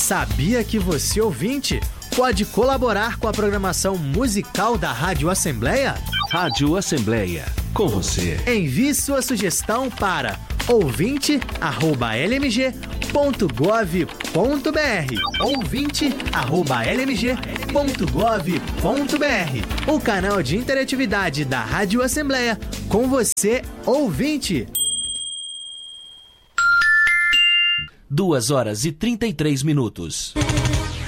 Sabia que você, ouvinte, pode colaborar com a programação musical da Rádio Assembleia? Rádio Assembleia, com você. Envie sua sugestão para ouvinte@lmg.gov.br ouvinte@lmg.gov.br. O canal de interatividade da Rádio Assembleia com você, ouvinte. 2h33.